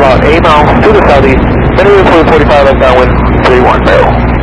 about 8 miles to the southeast. Minimum 45 left downwind 310.